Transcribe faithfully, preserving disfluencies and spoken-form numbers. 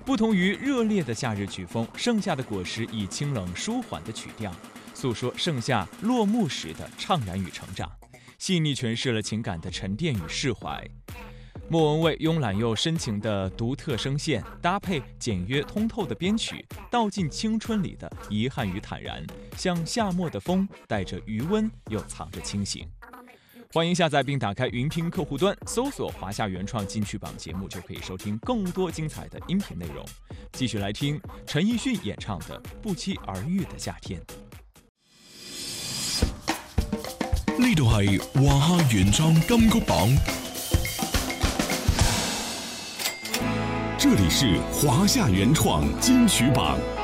不同于热烈的夏日曲风，盛夏的果实以清冷舒缓的曲调，诉说盛夏落幕时的怅然与成长，细腻诠释了情感的沉淀与释怀。莫文蔚慵懒又深情的独特声线，搭配简约通透的编曲，道尽青春里的遗憾与坦然，像夏末的风，带着余温又藏着清醒。欢迎下载并打开云听客户端，搜索华夏原创金曲榜节目，就可以收听更多精彩的音频内容。继续来听陈奕迅演唱的《不期而遇的夏天》。 呢度係華夏原創金曲榜，這裡是華夏原創金曲榜。